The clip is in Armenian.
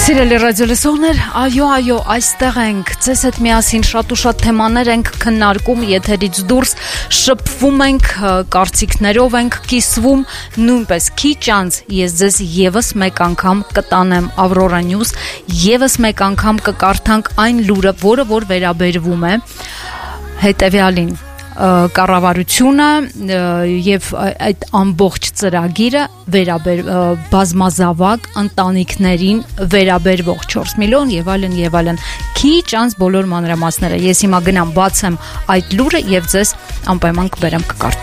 Սիրելի ռադիոլսողներ, այո, այստեղ ենք, ձեզ հետ միասին շատ ու շատ թեմաներ ենք քննարկում, եթերից դուրս շփվում ենք, կարծիքներով ենք կիսվում, նույնպես քիչ անց ես ձեզ եւս մեկ անգամ կտանեմ Aurora News, եւս մեկ անգամ կկարդանք այն լուրը, որը որ վերաբերվում է հետեւյալին. կառավարությունը եւ այդ ամբողջ ծրագիրը բազմազավակ ընտանիքներին վերաբերվող 4 միլիոն եւ այլն քիչ անց բոլոր մանրամասները ես հիմա գնամ բացեմ այդ լուրը եւ ձեզ անպայման կբերեմ կկարդամ